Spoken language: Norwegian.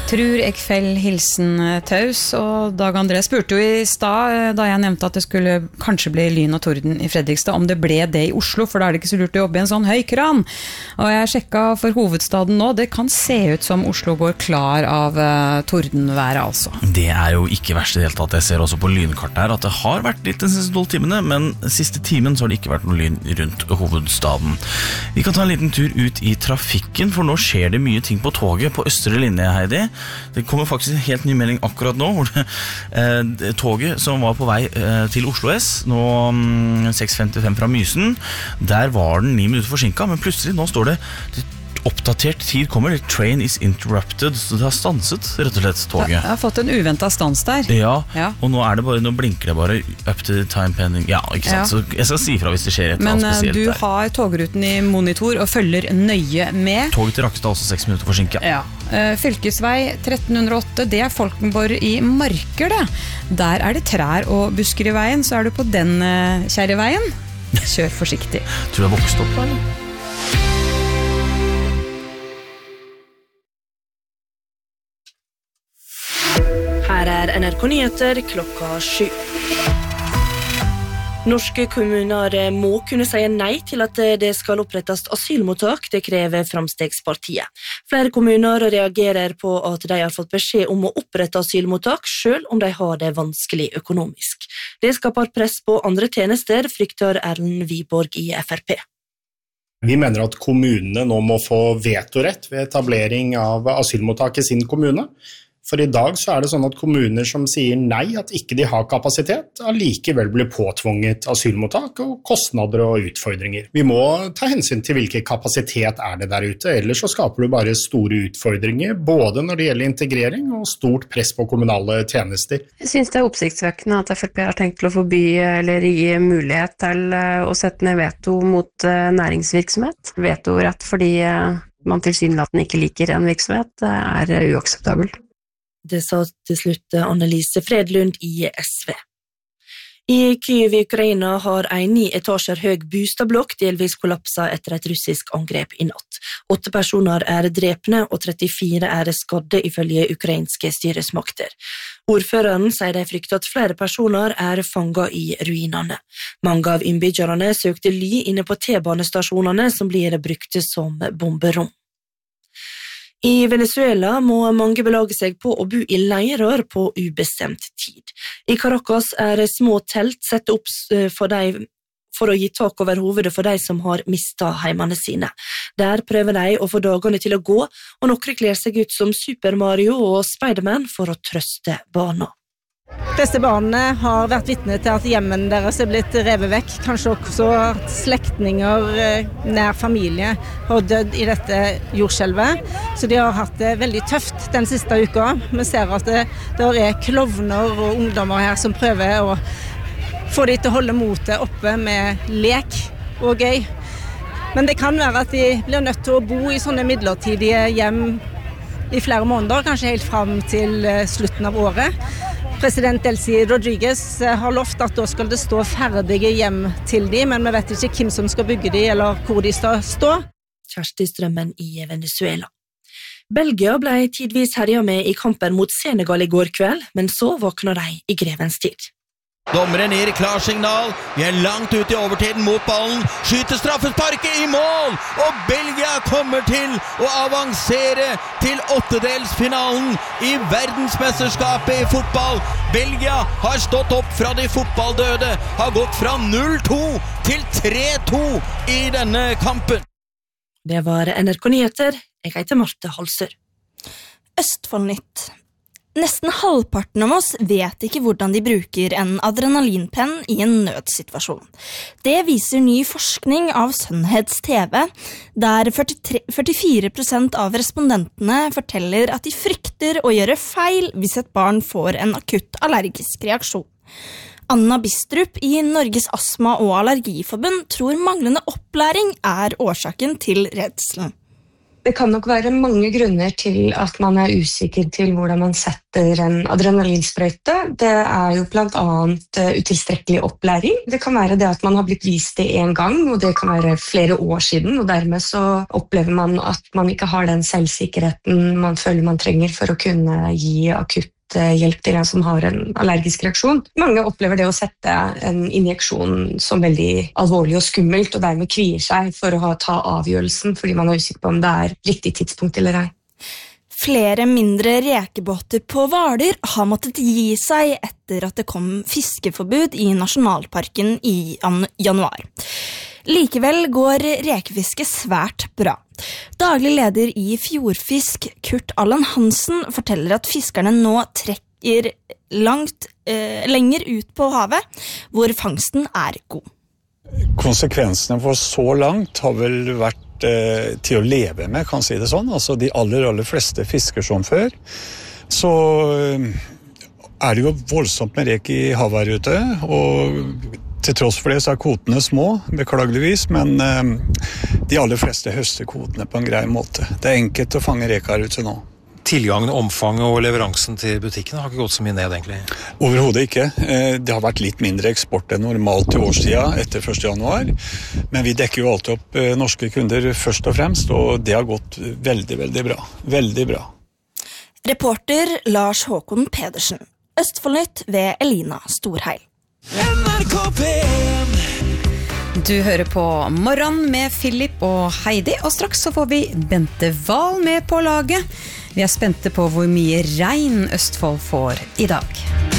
Trur Ekfell hilsen taus, og Dag André spurte jo I stad, da jeg nevnte at det skulle kanskje bli lyn og torden I Fredrikstad, om det ble det I Oslo, for da det ikke så lurt å jobbe I en sånn høy kran. Og jeg sjekket for hovedstaden nå, det kan se ut som Oslo går klar av tordenværet altså. Det jo ikke verst I det hele tatt. Jeg ser også på lynkartet her at det har vært litt de siste 12 timene, men siste timen så har det ikke vært noe lyn rundt hovedstaden. Vi kan ta en liten tur ut I trafikken, for nå skjer det mye ting på toget på Østre linje, Heidi. Det kommer faktisk en helt ny melding akkurat nå, hvor toget som var på vei til Oslo S, nå 6.55 fra Mysen, der var den 9 minutter forsinket, men plutselig nå står det oppdatert tid kommer, train is interrupted, så det har stanset rett og slett toget. Jeg har fått en uventet stans der. Ja. Og nå det bare, nå blinker det bare up to time pending. Ja, ikke sant? Så jeg skal si fra hvis det skjer et eller annet spesielt der. Men du har togruten I monitor og følger nøye med. Toget til Rakkestad også 6 minutter forsinket. Ja. Fylkesvei 1308, det Folkenborg I Marker det. Der det trær og busker I veien, så du på den kjære veien. Kjør forsiktig. Tror du har vokst opp, eller? Her NRK Nyheter klokka 7. Norske kommuner må kunne si nei til at det skal opprettes asylmottak, det krever Framstegspartiet. Flere kommuner reagerer på at de har fått beskjed om å opprette asylmottak, selv om de har det vanskelig økonomisk. Det skaper press på andre tjenester, frykter Erlend Wiborg I FrP. Vi mener at kommunene nå må få vetorett ved etablering av asylmottak I sin kommune. For I dag så det sånn at kommuner som sier nei, at ikke de har kapasitet, allikevel blir påtvunget asylmottak og kostnader og utfordringer. Vi må ta hensyn til hvilken kapasitet det der ute, ellers så skaper du bare store utfordringer, både når det gjelder integrering og stort press på kommunale tjenester. Jeg synes det oppsiktsvekkende at FrP har tenkt til å forby eller gi mulighet til å sette ned veto mot næringsvirksomhet. Vetorett fordi man tilsynelatende ikke liker en virksomhet uakseptabelt. Det sa til slutt Annelise Fredlund I SV. I Kyiv I Ukraina har en 9 etasjer høy bostadblokk delvis kollapset etter et russisk angrep I natt. 8 personer drepne og 34 skadde ifølge ukrainske styresmakter. Ordføreren sier de frykter at flere personer fanget I ruinene. Mange av innbyggerne søkte ly inne på T-banestasjonene som blir brukt som bomberom. I Venezuela må mange belage seg på å bo I leirer på ubestemt tid. I Caracas små telt sett opp for å gi tak over hovedet for de som har mistet heimene sine. Der prøver de å få dagene til å gå, og noen kler seg ut som Super Mario og Spiderman for å trøste barna. Disse barna har vært vitne til at hjemmen deres blitt revet vekk, kanskje også at slektninger, nær familie, har dødd I dette jordskjelvet. Så de har hatt det veldig tøft den siste uka. Vi ser at det klovner og ungdommer her som prøver å få de til å holde motet oppe med lek og gøy. Men det kan være at de blir nødt til å bo I sånne midlertidige hjem I flere måneder, kanskje helt frem til slutten av året. President Delcy Rodriguez har lovt at da skal det stå ferdige hjem til de, men vi vet ikke hvem som skal bygge de, eller hvor de skal stå. Kjersti Strømmen I Venezuela. Belgia ble tidvis herjet med I kampen mot Senegal I går kveld, men så våkner de I grevens tid. Dommeren gir klarsignal, vi langt ut I overtiden mot ballen, skyter straffesparket I mål, og Belgia kommer til å avansere til 8-delsfinalen I verdensmesterskapet I fotball. Belgia har stått opp fra de fotballdøde, har gått fra 0-2 til 3-2 I denne kampen. Det var NRK Nyheter, jeg heter Marte Halsør. Østfoldnytt. Nesten halvparten av oss vet ikke hvordan de bruker en adrenalinpenn I en nødsituasjon. Det viser ny forskning av Sunnhets-TV, der 44% av respondentene forteller at de frykter å gjøre feil hvis et barn får en akutt allergisk reaksjon. Anna Bistrup I Norges Astma- og Allergiforbund tror manglende opplæring årsaken til redselen. Det kan nok være mange grunner til at man usikker til hvordan man setter en adrenalinsprøyte. Det jo blant annet utilstrekkelig opplæring. Det kan være det at man har blitt vist det en gang, og det kan være flere år siden, og dermed så opplever man at man ikke har den selvsikkerheten man føler man trenger for å kunne gi akutt hjelp til en som har en allergisk reaksjon. Mange opplever det å sette en injeksjon som veldig alvorlig og skummelt, og dermed kvier seg for å ta avgjørelsen, fordi man usikker på om det riktig tidspunkt eller ei. Flere mindre rekebåter på Hvaler har måttet gi seg etter at det kom fiskeforbud i nasjonalparken i januar. Likevel går rekefiske svært bra. Daglig leder i Fjordfisk, Kurt Allan Hansen, forteller at fiskerne nå trekker lenger ut på havet, hvor fangsten god. Konsekvensene for så langt har vel vært til å leve med, kan si det sånn. Altså de aller fleste fisker som før. Så det jo voldsomt med rek i havet her ute, og til tross for det så kvotene små, beklageligvis, men de aller fleste høster kvotene på en grei måte. Det enkelt å fange reka her ute nå. Tilgangen, omfanget og leveransen til butikken har ikke gått så mye ned, egentlig? Overhodet ikke. Det har vært litt mindre eksport enn normalt til årstida etter 1. januar, men vi dekker jo alltid opp norske kunder først og fremst, og det har gått veldig, veldig bra. Veldig bra. Reporter Lars Håkon Pedersen. Østfoldnytt ved Elina Storheil. NRK P1. Du hører på Morgen med Philip og Heidi, og straks så får vi Bente Wahl med på laget. Vi spente på hvor mye regn Østfold får i dag.